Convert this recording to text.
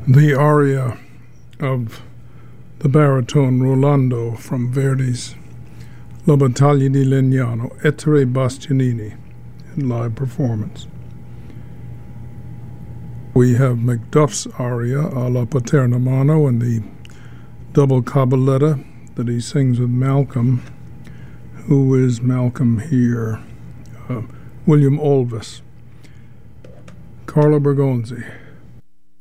the aria of the baritone Rolando from Verdi's La Battaglia di Legnano, Ettore Bastianini, in live performance. We have Macduff's aria a la Paterna Mano in the double cabaletta that he sings with Malcolm. Who is Malcolm here? William Olvis. Carlo Bergonzi.